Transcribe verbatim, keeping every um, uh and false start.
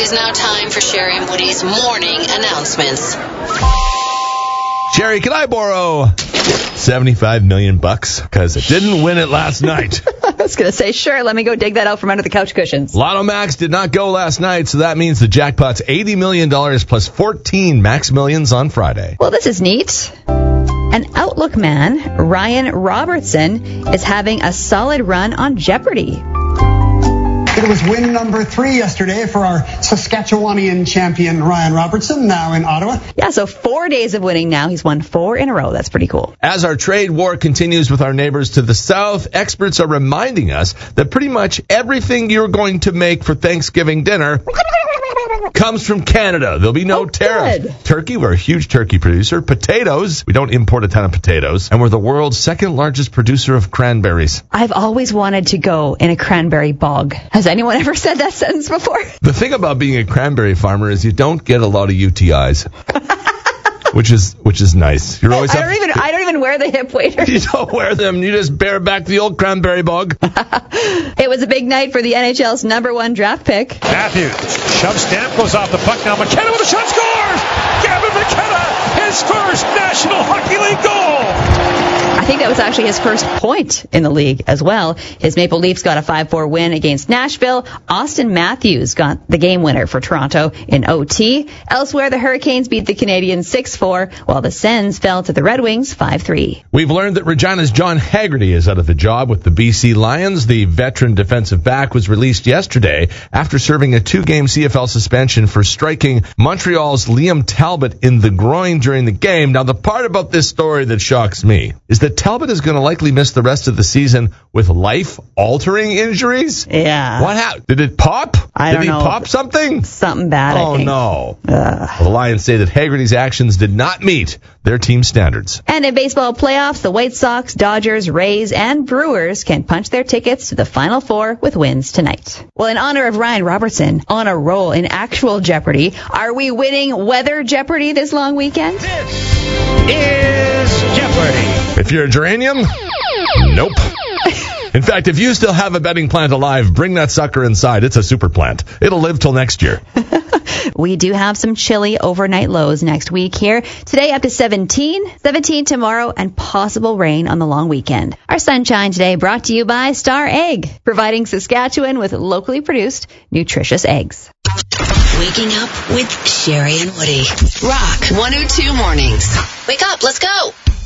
is now time for Sherry and Woody's morning announcements. Sherry, can I borrow seventy-five million bucks? Because it didn't win it last night. I was going to say, sure, let me go dig that out from under the couch cushions. Lotto Max did not go last night, so that means the jackpot's eighty million dollars plus fourteen Max Millions on Friday. Well, this is neat. An Outlook man, Ryan Robertson, is having a solid run on Jeopardy! It was win number three yesterday for our Saskatchewanian champion, Ryan Robertson, now in Ottawa. Yeah, so four days of winning now. He's won four in a row. That's pretty cool. As our trade war continues with our neighbors to the south, experts are reminding us that pretty much everything you're going to make for Thanksgiving dinner comes from Canada. There'll be no oh, tariffs. Good. Turkey, we're a huge turkey producer. Potatoes, we don't import a ton of potatoes. And we're the world's second largest producer of cranberries. I've always wanted to go in a cranberry bog. Has anyone ever said that sentence before? The thing about being a cranberry farmer is you don't get a lot of U T Is. Which is which is nice. You're always I don't even I don't even wear the hip waders. You don't wear them. You just bear back the old cranberry bog. It was a big night for the N H L's number one draft pick. Matthews, shove stamp, goes off the puck now. McKenna with a shot, scores! Gavin McKenna, his first National Hockey League goal! I think that was actually his first point in the league as well. His Maple Leafs got a five four win against Nashville. Austin Matthews got the game winner for Toronto in O T. Elsewhere, the Hurricanes beat the Canadiens six four, while the Sens fell to the Red Wings five three. We've learned that Regina's John Haggerty is out of the job with the B C Lions. The veteran defensive back was released yesterday after serving a two-game C F L suspension for striking Montreal's Liam Talbot in the groin during the game. Now, the part about this story that shocks me is that Talbot is going to likely miss the rest of the season with life-altering injuries. Yeah. What happened? Did it pop? I Did don't he know. pop something? Something bad, oh, I think. no. Ugh. The Lions say that Haggerty's actions did not meet their team standards. And in baseball playoffs, the White Sox, Dodgers, Rays, and Brewers can punch their tickets to the Final Four with wins tonight. Well, in honor of Ryan Robertson, on a roll in actual Jeopardy, are we winning Weather Jeopardy this long weekend? This is Jeopardy! If you're a geranium, nope. In fact, if you still have a bedding plant alive, bring that sucker inside. It's a super plant. It'll live till next year. We do have some chilly overnight lows next week here. Today up to seventeen, seventeen tomorrow, and possible rain on the long weekend. Our sunshine today brought to you by Star Egg, providing Saskatchewan with locally produced, nutritious eggs. Waking up with Sherry and Woody. Rock one oh two mornings. Wake up, let's go.